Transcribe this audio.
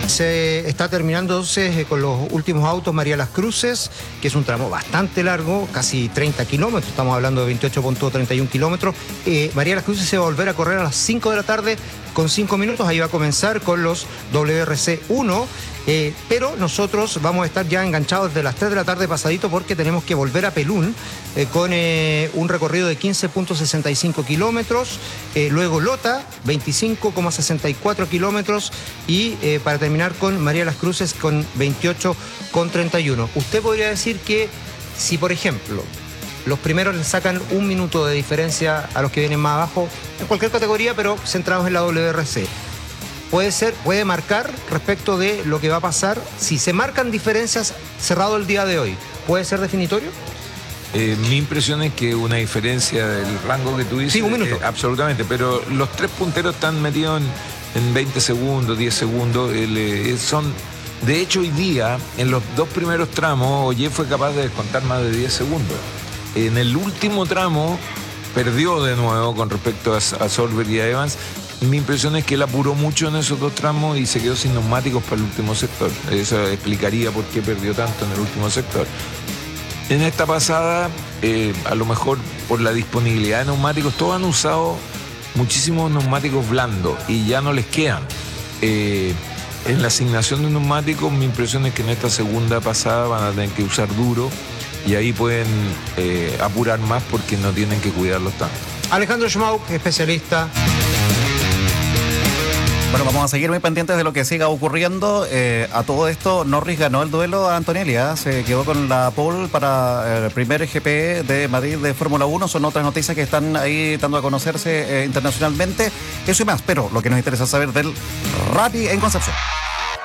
Se está terminando entonces con los últimos autos María Las Cruces, que es un tramo bastante largo, casi 30 kilómetros, estamos hablando de 28.31 kilómetros. María Las Cruces se va a volver a correr a las 5 de la tarde con 5 minutos, ahí va a comenzar con los WRC 1, pero nosotros vamos a estar ya enganchados desde las 3 de la tarde pasadito porque tenemos que volver a Pelún con un recorrido de 15.65 kilómetros, luego Lota, 25.64 kilómetros y para terminar con María Las Cruces con 28.31. Usted podría decir que si, por ejemplo, los primeros le sacan un minuto de diferencia a los que vienen más abajo, en cualquier categoría, pero centrados en la WRC, puede marcar respecto de lo que va a pasar. Si se marcan diferencias cerrado el día de hoy, ¿puede ser definitorio? Mi impresión es que una diferencia del rango que tú dices... Sí, un minuto. Absolutamente, pero los tres punteros están metidos en 20 segundos, 10 segundos. De hecho, hoy día, en los dos primeros tramos, Ollé fue capaz de descontar más de 10 segundos. En el último tramo perdió de nuevo con respecto a Solberg y a Evans. Mi impresión es que él apuró mucho en esos dos tramos y se quedó sin neumáticos para el último sector. Eso explicaría por qué perdió tanto en el último sector. En esta pasada, a lo mejor por la disponibilidad de neumáticos, todos han usado muchísimos neumáticos blandos y ya no les quedan. En la asignación de neumáticos, mi impresión es que en esta segunda pasada van a tener que usar duro y ahí pueden apurar más porque no tienen que cuidarlos tanto. Alejandro Schmauk, especialista. Bueno, vamos a seguir muy pendientes de lo que siga ocurriendo. A todo esto, Norris ganó el duelo a Antonelli, se quedó con la pole para el primer GP de Madrid de Fórmula 1. Son otras noticias que están ahí dando a conocerse internacionalmente. Eso y más, pero lo que nos interesa saber del Rally en Concepción.